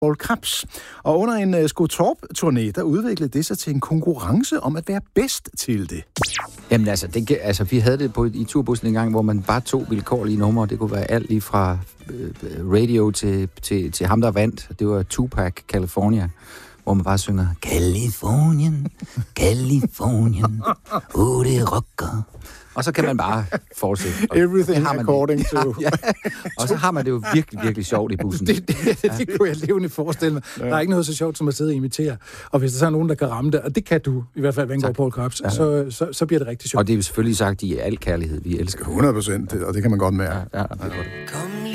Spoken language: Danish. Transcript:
Poul Krebs. Og under en Skotorp-turné, der udviklede det sig til en konkurrence om at være bedst til det. Jamen altså, vi havde det i turbussen en gang, hvor man bare tog vilkårlige numre. Det kunne være alt lige fra radio til ham, der vandt. Det var Tupac, California, hvor man bare synger Californien, Californien, det rocker. Og så kan man bare fortsætte. Everything according to. Ja. Og så har man det jo virkelig, virkelig sjovt i bussen. Det kunne jeg levende forestille mig. Ja. Der er ikke noget så sjovt som at sidde og imitere. Og hvis der så er nogen, der kan ramme det, og det kan du, i hvert fald, hvad angår Poul Krebs, så bliver det rigtig sjovt. Og det er jo selvfølgelig sagt i al kærlighed, vi elsker. 100%, og det kan man godt mærke. Ja, det er godt.